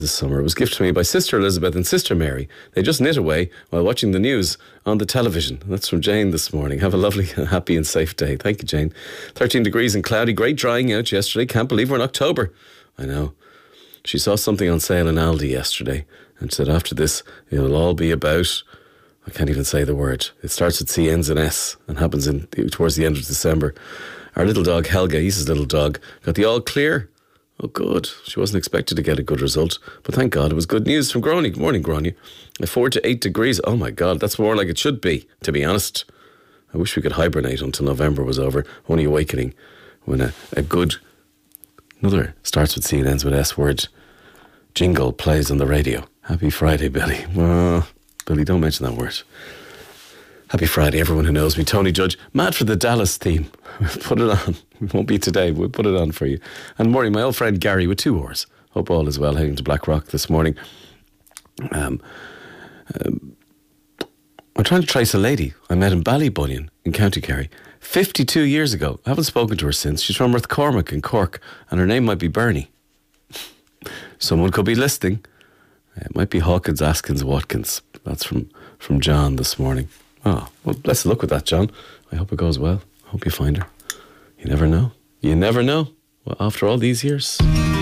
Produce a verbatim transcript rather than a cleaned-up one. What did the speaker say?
this summer. It was gifted to me by Sister Elizabeth and Sister Mary. They just knit away while watching the news on the television. That's from Jane this morning. Have a lovely, happy and safe day. Thank you, Jane. thirteen degrees and cloudy. Great drying out yesterday. Can't believe we're in October. I know. She saw something on sale in Aldi yesterday and said after this it'll all be about, I can't even say the word. It starts with C, ends in S and happens in towards the end of December. Our little dog Helga, he's his little dog, got the all clear. Oh, good. She wasn't expected to get a good result, but thank God it was good news from Gráinne. Good morning, Gráinne. Four to eight degrees. Oh my God, that's more like it should be, to be honest. I wish we could hibernate until November was over. Only awakening when a, a good, another starts with C and ends with S word jingle plays on the radio. Happy Friday, Billy. Well, Billy, don't mention that word. Happy Friday, everyone who knows me. Tony Judge, mad for the Dallas theme. Put it on. It won't be today, we'll put it on for you. And morning, my old friend Gary with two oars. Hope all is well, heading to Blackrock this morning. Um, um, I'm trying to trace a lady I met in Ballybunion in County Kerry fifty-two years ago. I haven't spoken to her since. She's from Rathcormac in Cork, and her name might be Bernie. Someone could be listening. It might be Hawkins, Askins, Watkins. That's from, from John this morning. Oh, well, blessed luck with that, John. I hope it goes well. I hope you find her. You never know. You never know. Well, after all these years.